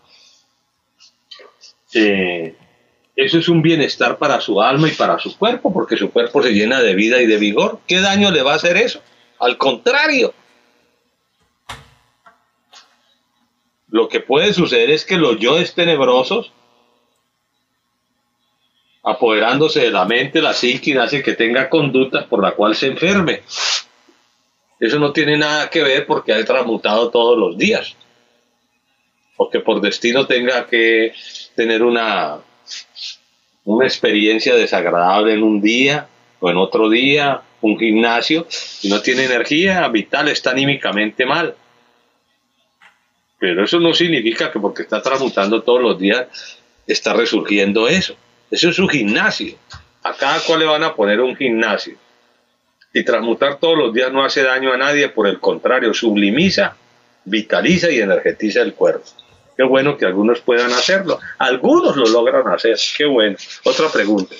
Eh, eso es un bienestar para su alma y para su cuerpo, porque su cuerpo se llena de vida y de vigor. ¿Qué daño le va a hacer eso? Al contrario. Lo que puede suceder es que los yoes tenebrosos, apoderándose de la mente, la psique, hace que tenga conductas por la cual se enferme. Eso no tiene nada que ver porque ha transmutado todos los días, porque por destino tenga que tener una, una experiencia desagradable en un día o en otro día, un gimnasio, y no tiene energía vital, está anímicamente mal. Pero eso no significa que porque está transmutando todos los días está resurgiendo eso. Eso es un gimnasio. A cada cual le van a poner un gimnasio. Y transmutar todos los días no hace daño a nadie, por el contrario, sublimiza, vitaliza y energetiza el cuerpo. Qué bueno que algunos puedan hacerlo. Algunos lo logran hacer. Qué bueno. Otra pregunta.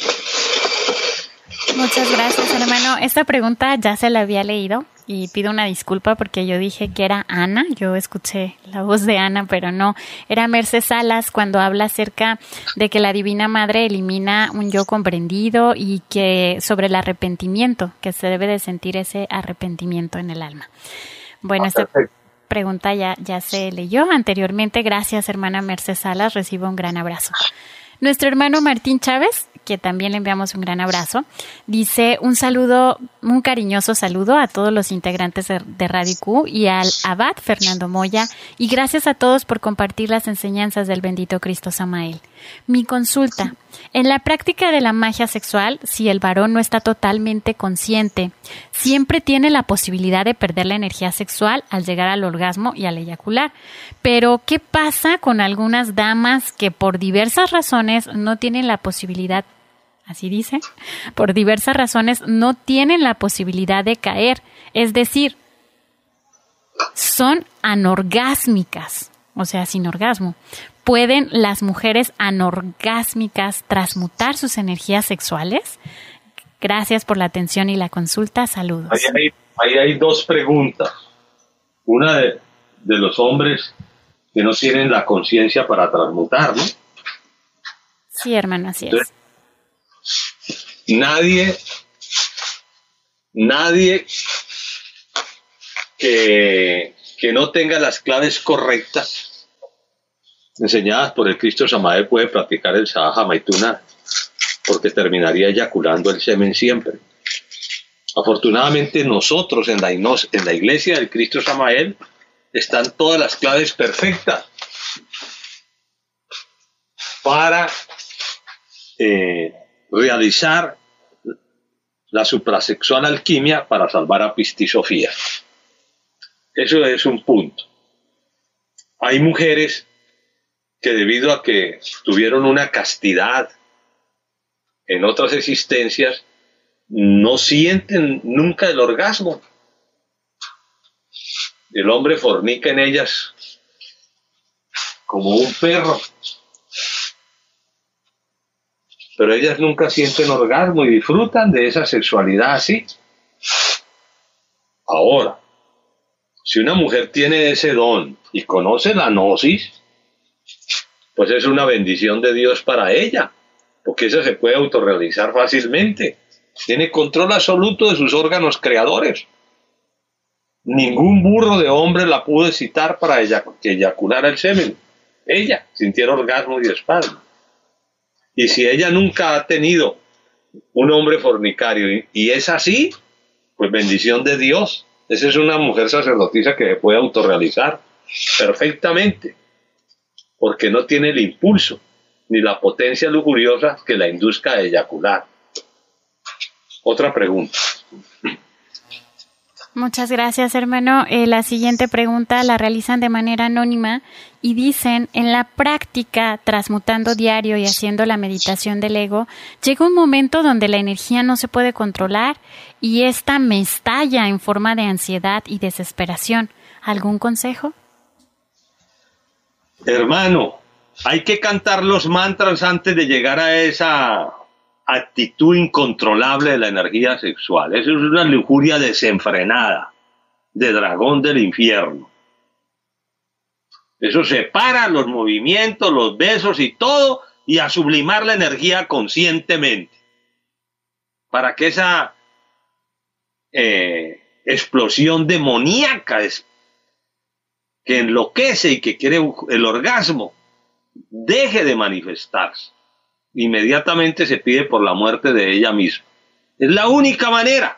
Muchas gracias, hermano. Esta pregunta ya se la había leído y pido una disculpa porque yo dije que era Ana. Yo escuché la voz de Ana, pero no. Era Merced Salas cuando habla acerca de que la Divina Madre elimina un yo comprendido y que sobre el arrepentimiento, que se debe de sentir ese arrepentimiento en el alma. Bueno, esta pregunta ya, ya se leyó anteriormente. Gracias, hermana Merced Salas. Recibo un gran abrazo. Nuestro hermano Martín Chávez, que también le enviamos un gran abrazo, dice un saludo, un cariñoso saludo a todos los integrantes de, de Radio Q y al abad Fernando Moya, y gracias a todos por compartir las enseñanzas del bendito Cristo Samael. Mi consulta: en la práctica de la magia sexual, si el varón no está totalmente consciente, siempre tiene la posibilidad de perder la energía sexual al llegar al orgasmo y al eyacular. Pero, ¿qué pasa con algunas damas que por diversas razones no tienen la posibilidad, así dice, por diversas razones no tienen la posibilidad de caer? Es decir, son anorgásmicas, o sea, sin orgasmo. ¿Pueden las mujeres anorgásmicas transmutar sus energías sexuales? Gracias por la atención y la consulta. Saludos. Ahí hay, ahí hay dos preguntas. Una de, de los hombres que no tienen la conciencia para transmutar, ¿no? Sí, hermano, así es. Entonces, nadie, nadie que, que no tenga las claves correctas enseñadas por el Cristo Samael puede practicar el Sahaja Maituna, porque terminaría eyaculando el semen siempre. Afortunadamente nosotros en la, en la iglesia del Cristo Samael están todas las claves perfectas para eh, realizar la suprasexual alquimia para salvar a Pisti Sofía. Eso es un punto. Hay mujeres que debido a que tuvieron una castidad en otras existencias, no sienten nunca el orgasmo. El hombre fornica en ellas como un perro, pero ellas nunca sienten orgasmo y disfrutan de esa sexualidad así. Ahora, si una mujer tiene ese don y conoce la gnosis, pues es una bendición de Dios para ella, porque esa se puede autorrealizar fácilmente. Tiene control absoluto de sus órganos creadores. Ningún burro de hombre la pudo excitar para ella, que eyaculara el semen. Ella sintiera orgasmo y espasmo. Y si ella nunca ha tenido un hombre fornicario y, y es así, pues bendición de Dios. Esa es una mujer sacerdotisa que se puede autorrealizar perfectamente, porque no tiene el impulso ni la potencia lujuriosa que la induzca a eyacular. Otra pregunta. Muchas gracias, hermano. Eh, la siguiente pregunta la realizan de manera anónima y dicen, en la práctica, transmutando diario y haciendo la meditación del ego, llega un momento donde la energía no se puede controlar y esta me estalla en forma de ansiedad y desesperación. ¿Algún consejo? Hermano, hay que cantar los mantras antes de llegar a esa actitud incontrolable de la energía sexual. Eso es una lujuria desenfrenada, de dragón del infierno. Eso separa los movimientos, los besos y todo, y a sublimar la energía conscientemente, para que esa eh, explosión demoníaca es, que enloquece y que quiere el orgasmo, deje de manifestarse. Inmediatamente se pide por la muerte de ella misma. Es la única manera.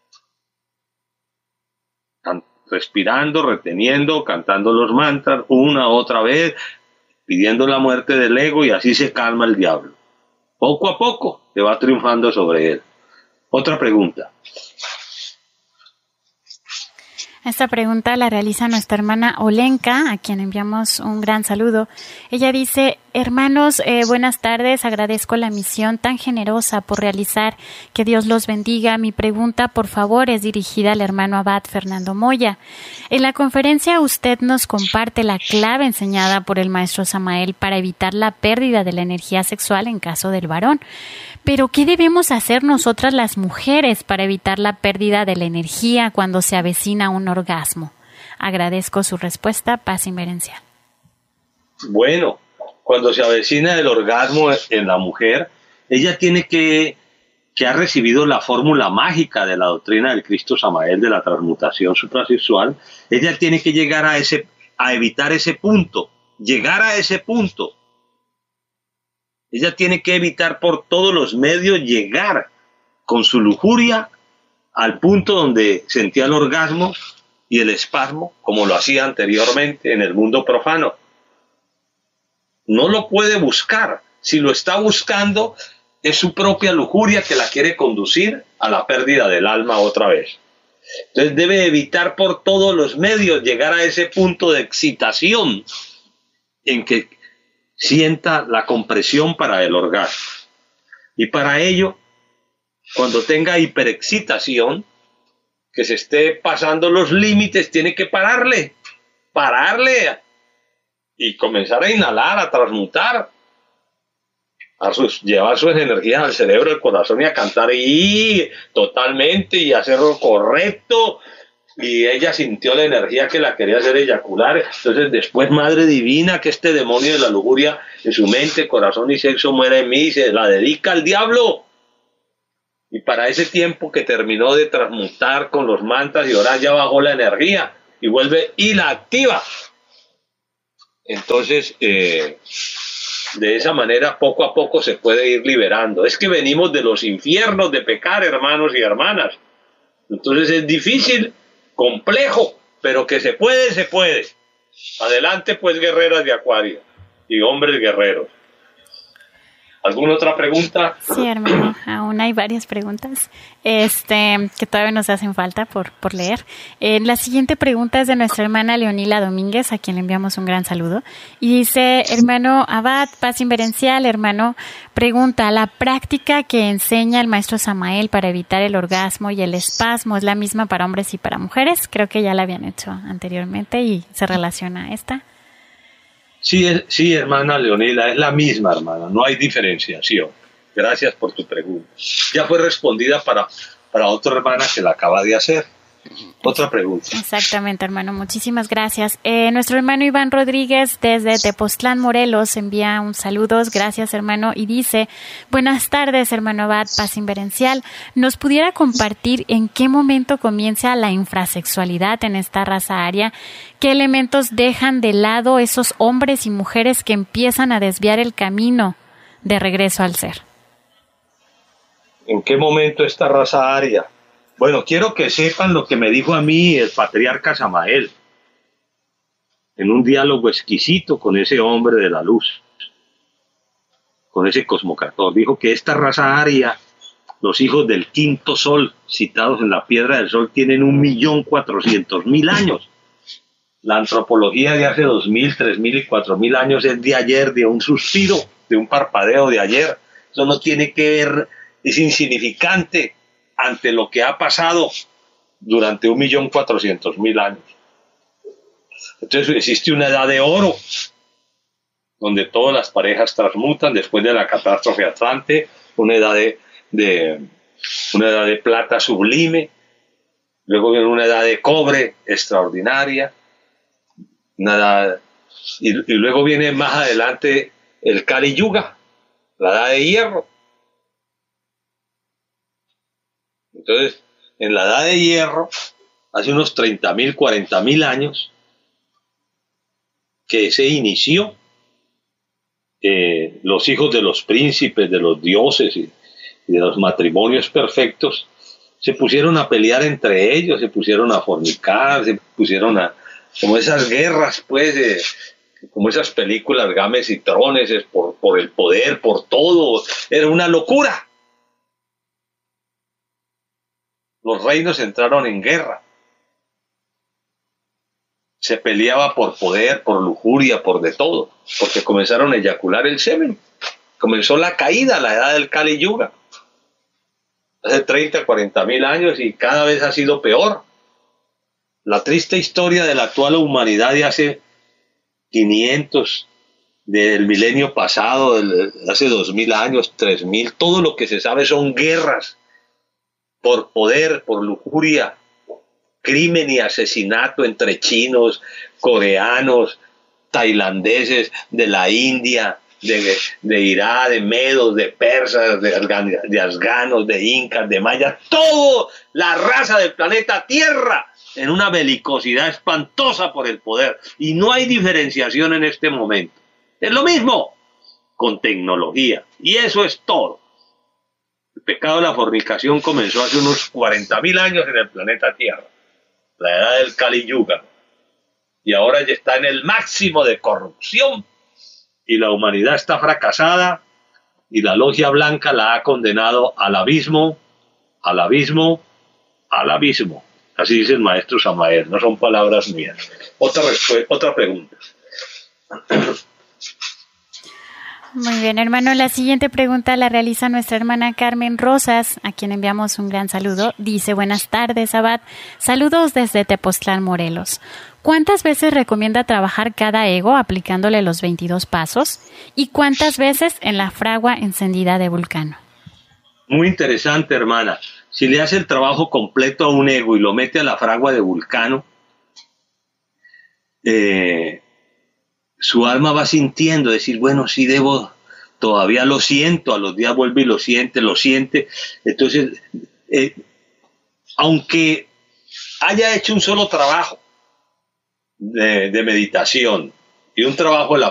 Respirando, reteniendo, cantando los mantras una otra vez, pidiendo la muerte del ego, y así se calma el diablo. Poco a poco se va triunfando sobre él. Otra pregunta. Esta pregunta la realiza nuestra hermana Olenka, a quien enviamos un gran saludo. Ella dice, hermanos, eh, buenas tardes, agradezco la misión tan generosa por realizar, que Dios los bendiga. Mi pregunta, por favor, es dirigida al hermano Abad Fernando Moya. En la conferencia usted nos comparte la clave enseñada por el maestro Samael para evitar la pérdida de la energía sexual en caso del varón. Pero, ¿qué debemos hacer nosotras las mujeres para evitar la pérdida de la energía cuando se avecina un orgasmo? Agradezco su respuesta, paz inmerencial. Bueno, cuando se avecina el orgasmo en la mujer, ella tiene que, que ha recibido la fórmula mágica de la doctrina del Cristo Samael de la transmutación suprasexual, ella tiene que llegar a ese, a evitar ese punto, llegar a ese punto. Ella tiene que evitar por todos los medios llegar con su lujuria al punto donde sentía el orgasmo y el espasmo, como lo hacía anteriormente en el mundo profano. No lo puede buscar. Si lo está buscando, es su propia lujuria que la quiere conducir a la pérdida del alma otra vez. Entonces debe evitar por todos los medios llegar a ese punto de excitación en que sienta la compresión para el orgasmo. Y para ello, cuando tenga hiperexcitación, que se esté pasando los límites, tiene que pararle, pararle y comenzar a inhalar, a transmutar, a sus, llevar sus energías al cerebro, al corazón y a cantar y totalmente y hacerlo correcto. Y ella sintió la energía que la quería hacer eyacular. Entonces después, Madre Divina, que este demonio de la lujuria en su mente, corazón y sexo muera en mí, y se la dedica al diablo. Y para ese tiempo que terminó de transmutar con los mantras y ahora ya bajó la energía y vuelve y la activa. Entonces, eh, de esa manera poco a poco se puede ir liberando. Es que venimos de los infiernos de pecar, hermanos y hermanas. Entonces es difícil, complejo, pero que se puede, se puede. Adelante pues, guerreras de Acuario y hombres guerreros. ¿Alguna otra pregunta? Sí, hermano, aún hay varias preguntas este, que todavía nos hacen falta por, por leer. Eh, la siguiente pregunta es de nuestra hermana Leonila Domínguez, a quien le enviamos un gran saludo. Y dice, hermano Abad, paz inverencial, hermano, pregunta, ¿la práctica que enseña el maestro Samael para evitar el orgasmo y el espasmo es la misma para hombres y para mujeres? Creo que ya la habían hecho anteriormente y se relaciona a esta. Sí, sí, hermana Leonela, es la misma, hermana, no hay diferenciación. Gracias por tu pregunta. Ya fue respondida para, para otra hermana que la acaba de hacer. Otra pregunta. Exactamente, hermano, muchísimas gracias. Eh, nuestro hermano Iván Rodríguez desde Tepoztlán, Morelos, envía un saludos, gracias, hermano, y dice, buenas tardes, hermano Abad, paz inverencial. ¿Nos pudiera compartir en qué momento comienza la infrasexualidad en esta raza aria? ¿Qué elementos dejan de lado esos hombres y mujeres que empiezan a desviar el camino de regreso al ser? ¿En qué momento esta raza aria? Bueno, quiero que sepan lo que me dijo a mí el patriarca Samael en un diálogo exquisito con ese hombre de la luz, con ese cosmocator. Dijo que esta raza aria, los hijos del quinto sol, citados en la piedra del sol, tienen un millón cuatrocientos mil años. La antropología de hace dos mil, tres mil y cuatro mil años es de ayer, de un suspiro, de un parpadeo de ayer. Eso no tiene que ver, es insignificante ante lo que ha pasado durante un millón cuatrocientos mil años. Entonces existe una edad de oro, donde todas las parejas transmutan después de la catástrofe Atlante, una edad de, de, una edad de plata sublime, luego viene una edad de cobre extraordinaria, una edad, y, y luego viene más adelante el Kali Yuga, la edad de hierro. Entonces, en la edad de hierro, hace unos treinta mil, cuarenta mil años, que se inició, eh, los hijos de los príncipes, de los dioses y, y de los matrimonios perfectos, se pusieron a pelear entre ellos, se pusieron a fornicar, se pusieron a, como esas guerras, pues, eh, como esas películas Games y Trones, es por, por el poder, por todo, era una locura. Los reinos entraron en guerra. Se peleaba por poder, por lujuria, por de todo, porque comenzaron a eyacular el semen. Comenzó la caída, la edad del Kali Yuga. Hace treinta, cuarenta mil años y cada vez ha sido peor. La triste historia de la actual humanidad de hace quinientos, del milenio pasado, de hace dos mil años, tres mil, todo lo que se sabe son guerras. Por poder, por lujuria, crimen y asesinato entre chinos, coreanos, tailandeses, de la India, de, de Irán, de medos, de persas, de, de afganos, de incas, de mayas, todo la raza del planeta Tierra en una belicosidad espantosa por el poder. Y no hay diferenciación en este momento. Es lo mismo con tecnología. Y eso es todo. El pecado de la fornicación comenzó hace unos cuarenta mil años en el planeta Tierra, la edad del Kali Yuga, y ahora ya está en el máximo de corrupción, y la humanidad está fracasada, y la logia blanca la ha condenado al abismo, al abismo, al abismo. Así dice el maestro Samael, no son palabras mías. Otra, otra pregunta. Muy bien, hermano. La siguiente pregunta la realiza nuestra hermana Carmen Rosas, a quien enviamos un gran saludo. Dice, buenas tardes, Abad. Saludos desde Tepoztlán, Morelos. ¿Cuántas veces recomienda trabajar cada ego aplicándole los veintidós pasos? ¿Y cuántas veces en la fragua encendida de Vulcano? Muy interesante, hermana. Si le hace el trabajo completo a un ego y lo mete a la fragua de Vulcano, eh... su alma va sintiendo, decir, bueno, sí debo todavía lo siento, a los días vuelve y lo siente, lo siente. Entonces, eh, aunque haya hecho un solo trabajo de, de meditación y un trabajo de la